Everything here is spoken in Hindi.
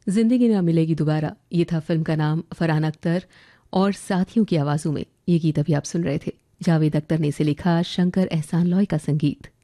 जिंदगी ना मिलेगी दोबारा, ये था फिल्म का नाम। फरहान अख्तर और साथियों की आवाज़ों में ये गीत अभी आप सुन रहे थे। जावेद अख्तर ने इसे लिखा, शंकर एहसान लॉय का संगीत।